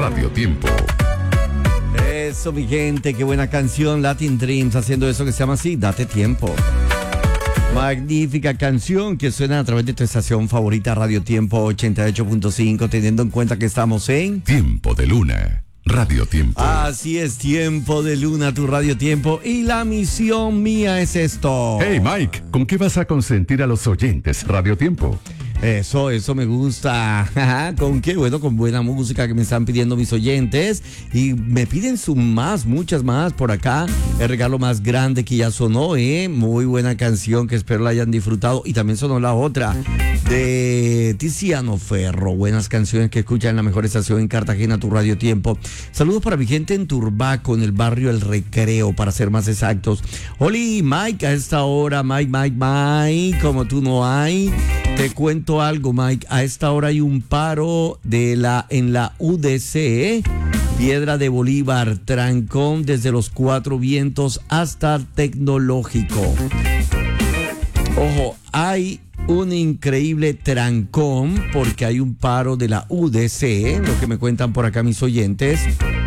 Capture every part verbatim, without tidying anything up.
Radio Tiempo. Eso, mi gente, qué buena canción, Latin Dreams, haciendo eso que se llama así, Date Tiempo. Magnífica canción que suena a través de tu estación favorita, Radio Tiempo ochenta y ocho punto cinco, teniendo en cuenta que estamos en Tiempo de Luna, Radio Tiempo. Así es, Tiempo de Luna, tu Radio Tiempo, y la misión mía es esto. Hey Mike, ¿con qué vas a consentir a los oyentes, Radio Tiempo? Eso, eso me gusta. ¿Con qué? Bueno, con buena música que me están pidiendo mis oyentes. Y me piden su más, muchas más por acá. El regalo más grande que ya sonó, ¿eh? Muy buena canción que espero la hayan disfrutado. Y también sonó la otra de Tiziano Ferro. Buenas canciones que escuchan en la mejor estación en Cartagena, tu Radio Tiempo. Saludos para mi gente en Turbaco, en el barrio El Recreo, para ser más exactos. Oli, Mike, a esta hora, Mike, Mike, Mike, como tú no hay. Te cuento algo, Mike. A esta hora hay un paro de la en la U D C, ¿eh? Piedra de Bolívar, trancón desde los Cuatro Vientos hasta Tecnológico. Ojo, hay un increíble trancón porque hay un paro de la U D C, ¿eh? Lo que me cuentan por acá mis oyentes.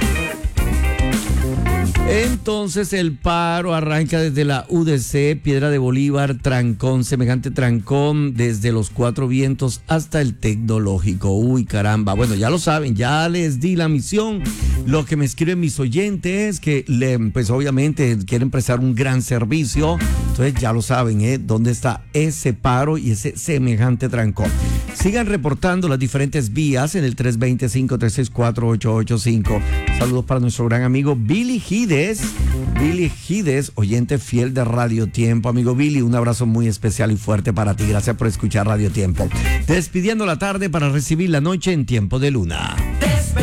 Entonces el paro arranca desde la U D C, Piedra de Bolívar, trancón, semejante trancón desde los Cuatro Vientos hasta el Tecnológico. Uy, caramba. Bueno, ya lo saben, ya les di la misión. Lo que me escriben mis oyentes, que le, pues obviamente quieren prestar un gran servicio. Entonces ya lo saben, ¿eh? ¿Dónde está ese paro y ese semejante trancón? Sigan reportando las diferentes vías en el tres dos cero, cinco tres seis cuatro, ocho ocho cinco. Saludos para nuestro gran amigo Billy Gides. Billy Gides, oyente fiel de Radio Tiempo. Amigo Billy, un abrazo muy especial y fuerte para ti. Gracias por escuchar Radio Tiempo. Despidiendo la tarde para recibir la noche en Tiempo de Luna.